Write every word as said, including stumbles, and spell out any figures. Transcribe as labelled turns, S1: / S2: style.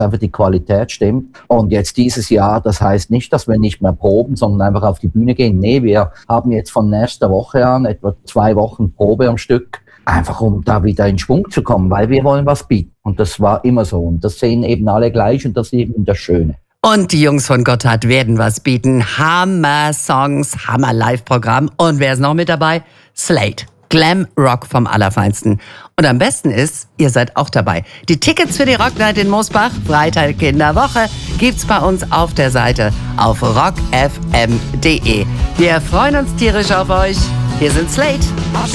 S1: einfach die Qualität stimmt. Und jetzt dieses Jahr, das heißt nicht, dass wir nicht mehr proben, sondern einfach auf die Bühne gehen. Nee, wir haben jetzt von nächster Woche an etwa zwei Wochen Probe am Stück, einfach um da wieder in Schwung zu kommen, weil wir wollen was bieten. Und das war immer so. Und das sehen eben alle gleich und das ist eben das Schöne.
S2: Und die Jungs von Gotthard werden was bieten. Hammer-Songs, Hammer-Live-Programm. Und wer ist noch mit dabei? Slate. Glam Rock vom Allerfeinsten. Und am besten ist, ihr seid auch dabei. Die Tickets für die Rock Night in Mosbach, Freitag in der Woche, gibt's bei uns auf der Seite auf rock f m punkt d e. Wir freuen uns tierisch auf euch. Hier sind Slate.